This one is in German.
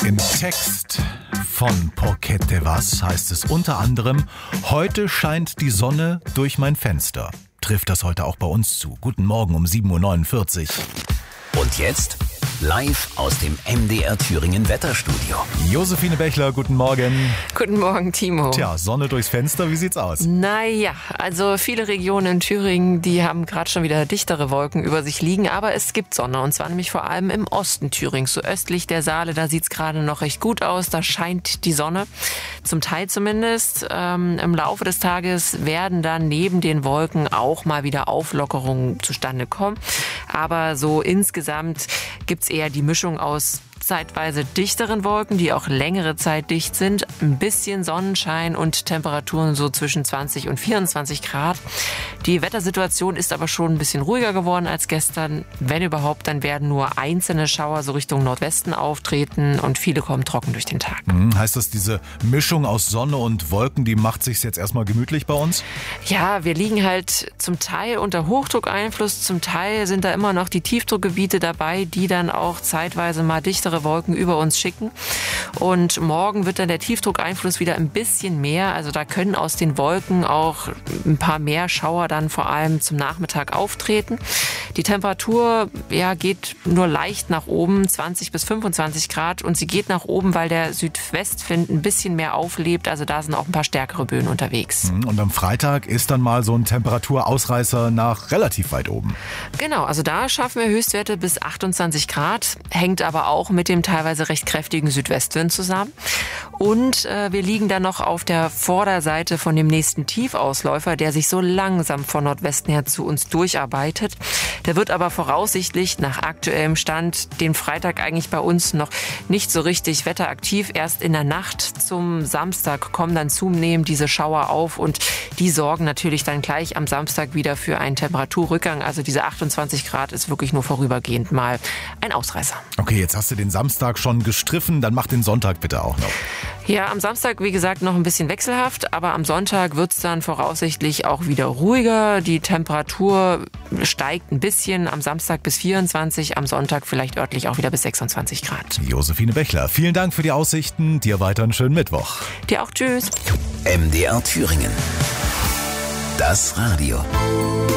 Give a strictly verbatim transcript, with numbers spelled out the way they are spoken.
Im Text von Porquet de Was heißt es unter anderem: Heute scheint die Sonne durch mein Fenster. Trifft das heute auch bei uns zu? Guten Morgen um sieben Uhr neunundvierzig. Und jetzt live aus dem M D R Thüringen Wetterstudio. Josephine Bechler, guten Morgen. Guten Morgen, Timo. Tja, Sonne durchs Fenster, wie sieht's aus? Naja, also viele Regionen in Thüringen, die haben gerade schon wieder dichtere Wolken über sich liegen, aber es gibt Sonne, und zwar nämlich vor allem im Osten Thürings, so östlich der Saale, da sieht's gerade noch recht gut aus, da scheint die Sonne, zum Teil zumindest. Ähm, im Laufe des Tages werden dann neben den Wolken auch mal wieder Auflockerungen zustande kommen, aber so insgesamt gibt's eher die Mischung aus zeitweise dichteren Wolken, die auch längere Zeit dicht sind, ein bisschen Sonnenschein und Temperaturen so zwischen zwanzig und vierundzwanzig Grad. Die Wettersituation ist aber schon ein bisschen ruhiger geworden als gestern. Wenn überhaupt, dann werden nur einzelne Schauer so Richtung Nordwesten auftreten und viele kommen trocken durch den Tag. Hm, heißt das, diese Mischung aus Sonne und Wolken, die macht sich's jetzt erstmal gemütlich bei uns? Ja, wir liegen halt zum Teil unter Hochdruckeinfluss, zum Teil sind da immer noch die Tiefdruckgebiete dabei, die dann auch zeitweise mal dichtere Wolken über uns schicken. Und morgen wird dann der Tiefdruckeinfluss wieder ein bisschen mehr. Also da können aus den Wolken auch ein paar mehr Schauer dann vor allem zum Nachmittag auftreten. Die Temperatur ja, geht nur leicht nach oben, zwanzig bis fünfundzwanzig Grad. Und sie geht nach oben, weil der Südwestwind ein bisschen mehr auflebt. Also da sind auch ein paar stärkere Böen unterwegs. Und am Freitag ist dann mal so ein Temperaturausreißer nach relativ weit oben. Genau, also da schaffen wir Höchstwerte bis achtundzwanzig Grad. Hängt aber auch mit dem teilweise recht kräftigen Südwestwind zusammen. Und äh, wir liegen dann noch auf der Vorderseite von dem nächsten Tiefausläufer, der sich so langsam von Nordwesten her zu uns durcharbeitet. Der wird aber voraussichtlich nach aktuellem Stand den Freitag eigentlich bei uns noch nicht so richtig wetteraktiv. Erst in der Nacht zum Samstag kommen dann zunehmend diese Schauer auf und die sorgen natürlich dann gleich am Samstag wieder für einen Temperaturrückgang. Also diese achtundzwanzig Grad ist wirklich nur vorübergehend mal ein Ausreißer. Okay, jetzt hast du den Samstag schon gestriffen, dann mach den Sonntag bitte auch noch. Ja, am Samstag, wie gesagt, noch ein bisschen wechselhaft, aber am Sonntag wird's dann voraussichtlich auch wieder ruhiger. Die Temperatur steigt ein bisschen, am Samstag bis vierundzwanzig, am Sonntag vielleicht örtlich auch wieder bis sechsundzwanzig Grad. Josephine Bechler, vielen Dank für die Aussichten, dir weiter einen schönen Mittwoch. Dir auch, tschüss. M D R Thüringen. Das Radio.